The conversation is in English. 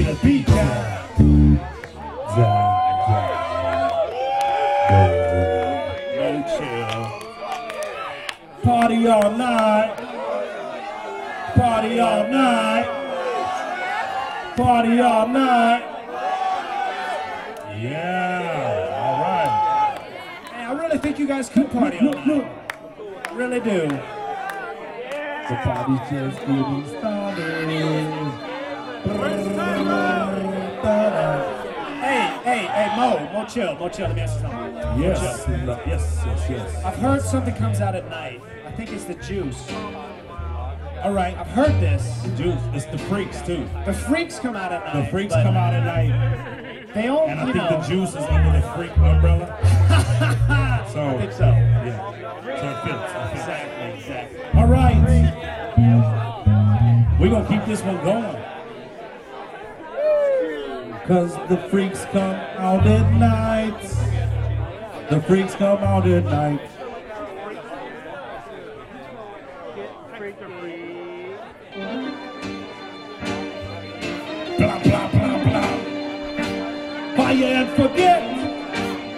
the beat down. No chill. Party all night. Party all night. Party all night. Yeah, all right. Hey, I really think you guys could party all night. I really do. The party's just getting started. Hey, Mo, chill, let me ask you something. Yes, yes. I've heard something comes out at night. I think it's the juice. All right, I've heard this. The juice, it's the freaks too. The freaks come out at night. The freaks come out at night. They all, and I think the juice is under the freak umbrella. So, I think so. Yeah. So it fits. Exactly. All right. We're gonna keep this one going. Cause the freaks come out at night. The freaks come out at night. Blah, blah, blah, blah. Fire and forget.